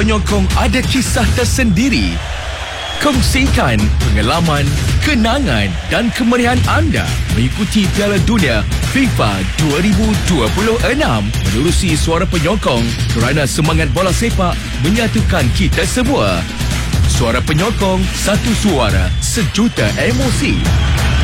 Penyokong ada kisah tersendiri. Kongsikan pengalaman, kenangan dan kemeriahan anda mengikuti Piala Dunia FIFA 2026 menerusi Suara Penyokong kerana semangat bola sepak menyatukan kita semua. Suara Penyokong, satu suara, sejuta emosi.